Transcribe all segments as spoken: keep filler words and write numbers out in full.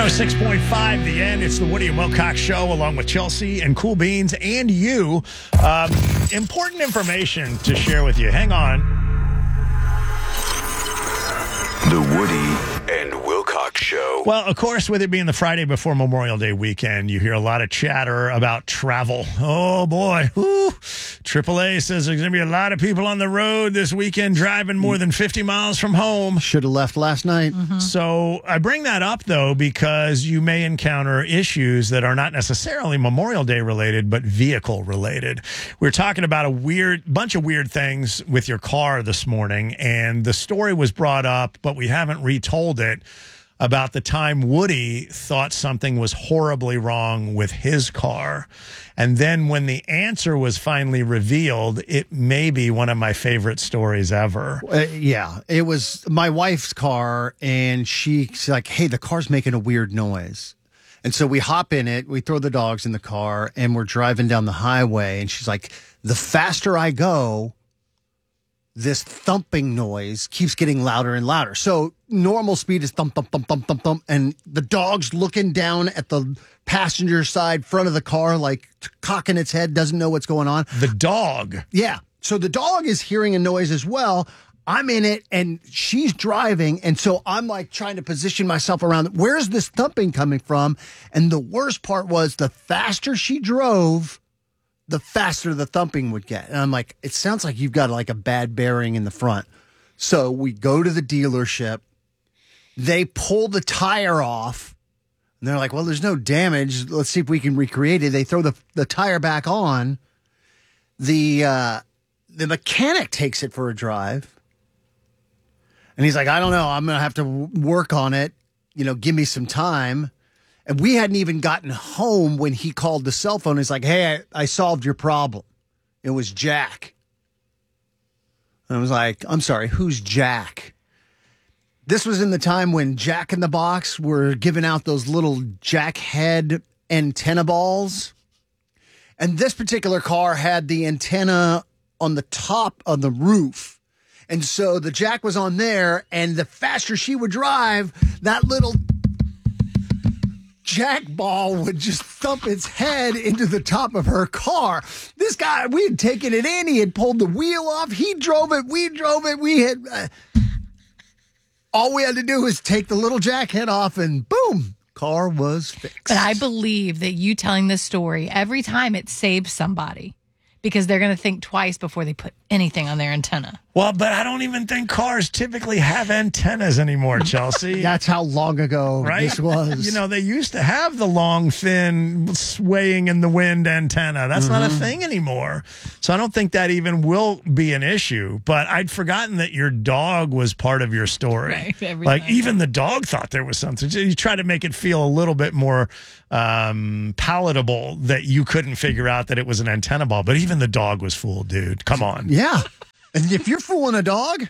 six point five, The End. It's the Woody and Wilcox Show, along with Chelsea and Cool Beans and you. Um, important information to share with you. Hang on. The Woody and Wilcox Show. Well, of course, with it being the Friday before Memorial Day weekend, you hear a lot of chatter about travel. Oh, boy. Woo. triple A says there's going to be a lot of people on the road this weekend driving more than fifty miles from home. Should have left last night. Mm-hmm. So I bring that up, though, because you may encounter issues that are not necessarily Memorial Day related, but vehicle related. We're talking about a weird bunch of weird things with your car this morning, and the story was brought up, but we haven't retold it, about the time Woody thought something was horribly wrong with his car. And then when the answer was finally revealed, it may be one of my favorite stories ever. Uh, yeah, it was my wife's car, and she's like, hey, the car's making a weird noise. And so we hop in it, we throw the dogs in the car, and we're driving down the highway. And she's like, the faster I go, this thumping noise keeps getting louder and louder. So normal speed is thump, thump, thump, thump, thump, thump. And the dog's looking down at the passenger side front of the car, like cocking its head, doesn't know what's going on. The dog? Yeah. So the dog is hearing a noise as well. I'm in it, and she's driving. And so I'm like trying to position myself around, where's this thumping coming from? And the worst part was the faster she drove, the faster the thumping would get. And I'm like, it sounds like you've got like a bad bearing in the front. So we go to the dealership. They pull the tire off. And they're like, well, there's no damage. Let's see if we can recreate it. They throw the, the tire back on. The, uh, the mechanic takes it for a drive. And he's like, I don't know. I'm going to have to work on it. You know, give me some time. And we hadn't even gotten home when he called the cell phone. He's like, hey, I, I solved your problem. It was Jack. And I was like, I'm sorry, who's Jack? This was in the time when Jack in the Box were giving out those little Jack head antenna balls. And this particular car had the antenna on the top of the roof. And so the Jack was on there, and the faster she would drive, that little Jack ball would just thump its head into the top of her car. This guy, we had taken it in. He had pulled the wheel off. He drove it. We drove it. We had... Uh, all we had to do was take the little Jack head off, and boom, car was fixed. But I believe that you telling this story, every time it saves somebody, because they're going to think twice before they put anything on their antenna. Well, but I don't even think cars typically have antennas anymore, Chelsea. That's how long ago right? this was. You know, they used to have the long, thin, swaying in the wind antenna. That's mm-hmm. not a thing anymore. So I don't think that even will be an issue. But I'd forgotten that your dog was part of your story. Right, like, time. Even the dog thought there was something. You try to make it feel a little bit more um, palatable that you couldn't figure out that it was an antenna ball. But even the dog was fooled, dude. Come on. Yeah. And if you're fooling a dog,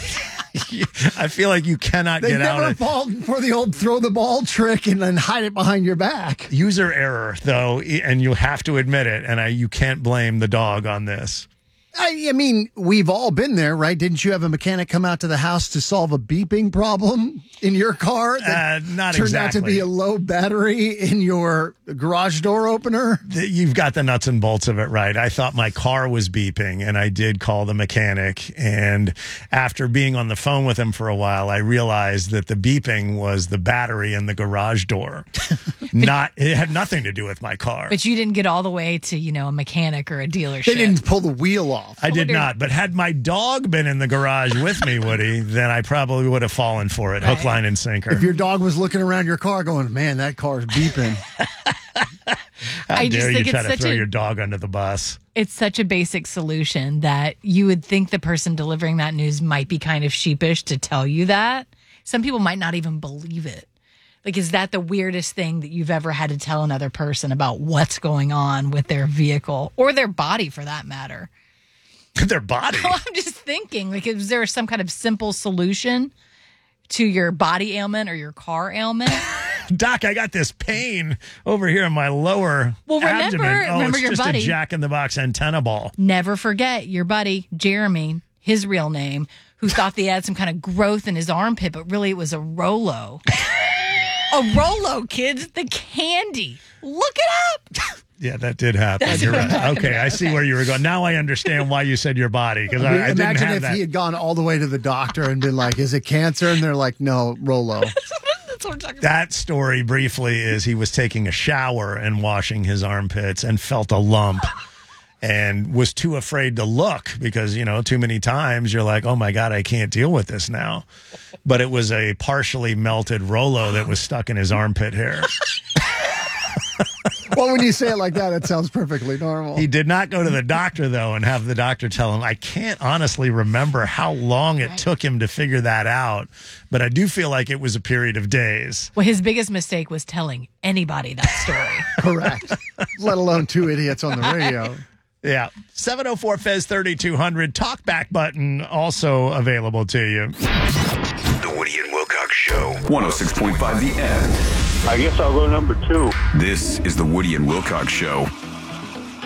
I feel like you cannot they get out never of fall for the old throw the ball trick and then hide it behind your back. User error, though, and you have to admit it, and I, you can't blame the dog on this. I, I mean, we've all been there, right? Didn't you have a mechanic come out to the house to solve a beeping problem in your car that uh, not turned exactly. out to be a low battery in your garage door opener? You've got the nuts and bolts of it right. I thought my car was beeping, and I did call the mechanic. And after being on the phone with him for a while, I realized that the beeping was the battery in the garage door. Not it had nothing to do with my car. But you didn't get all the way to, you know, a mechanic or a dealership. They didn't pull the wheel off. I did not, but had my dog been in the garage with me, Woody, then I probably would have fallen for it, hook, line, and sinker. If your dog was looking around your car going, man, that car's beeping. How I dare just you think try it's to such throw a, your dog under the bus. It's such a basic solution that you would think the person delivering that news might be kind of sheepish to tell you that. Some people might not even believe it. Like, is that the weirdest thing that you've ever had to tell another person about what's going on with their vehicle or their body, for that matter? Their body? Well, I'm just thinking, like, is there some kind of simple solution to your body ailment or your car ailment? Doc, I got this pain over here in my lower well, remember, abdomen. Oh, remember it's your just buddy. a Jack in the Box antenna ball. Never forget your buddy, Jeremy, his real name, who thought they had some kind of growth in his armpit, but really it was a Rolo. A Rolo, kids, the candy. Look it up. Yeah, that did happen. That's You're what I'm right. talking Okay, about. I see Okay. where you were going. Now I understand why you said your body, because I, I didn't Imagine have if that. he had gone all the way to the doctor and been like, is it cancer? And they're like, no, Rolo. That's what I'm talking about. That story briefly is he was taking a shower and washing his armpits and felt a lump and was too afraid to look because, you know, too many times you're like, oh my God, I can't deal with this now. But it was a partially melted Rolo that was stuck in his armpit hair. Well, when you say it like that, it sounds perfectly normal. He did not go to the doctor, though, and have the doctor tell him. I can't honestly remember how long it took him to figure that out, but I do feel like it was a period of days. Well, his biggest mistake was telling anybody that story. Correct. Let alone two idiots on the radio. Yeah. seven oh four Fez thirty-two hundred. Talkback button also available to you. The Woody and Wilcox Show. one oh six point five The End. I guess I'll go number two. This is the Woody and Wilcox Show.